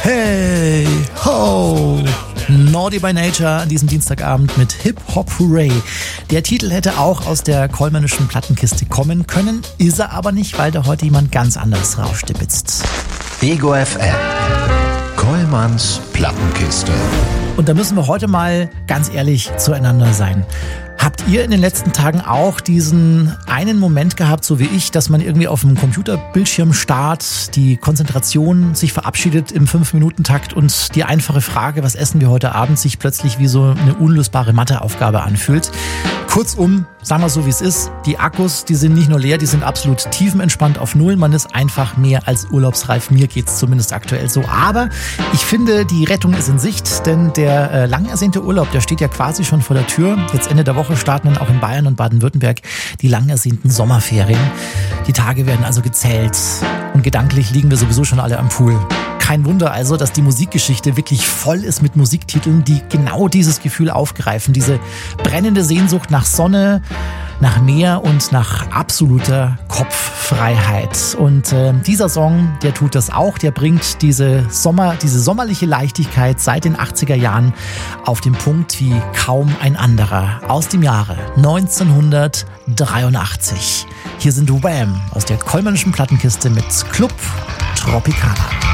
Hey ho! Naughty by Nature an diesem Dienstagabend mit Hip Hop Hooray. Der Titel hätte auch aus der Kollmannischen Plattenkiste kommen können, ist er aber nicht, weil da heute jemand ganz anderes rausstibitzt. Ego FM. Kollmanns Plattenkiste. Und da müssen wir heute mal ganz ehrlich zueinander sein. Habt ihr in den letzten Tagen auch diesen einen Moment gehabt, so wie ich, dass man irgendwie auf dem Computerbildschirm starrt, die Konzentration sich verabschiedet im 5-Minuten-Takt und die einfache Frage, was essen wir heute Abend, sich plötzlich wie so eine unlösbare Matheaufgabe anfühlt? Kurzum, sagen wir so wie es ist, die Akkus, die sind nicht nur leer, die sind absolut tiefenentspannt auf Null. Man ist einfach mehr als urlaubsreif. Mir geht's zumindest aktuell so. Aber ich finde, die Rettung ist in Sicht, denn der lang ersehnte Urlaub, der steht ja quasi schon vor der Tür. Jetzt Ende der Woche starten dann auch in Bayern und Baden-Württemberg die lang ersehnten Sommerferien. Die Tage werden also gezählt und gedanklich liegen wir sowieso schon alle am Pool. Kein Wunder also, dass die Musikgeschichte wirklich voll ist mit Musiktiteln, die genau dieses Gefühl aufgreifen. Diese brennende Sehnsucht nach Sonne, nach Meer und nach absoluter Kopffreiheit. Und dieser Song, der tut das auch. Der bringt diese sommerliche Leichtigkeit seit den 80er Jahren auf den Punkt wie kaum ein anderer. Aus dem Jahre 1983. Hier sind Wham! Aus der Kollmannischen Plattenkiste mit Club Tropicana.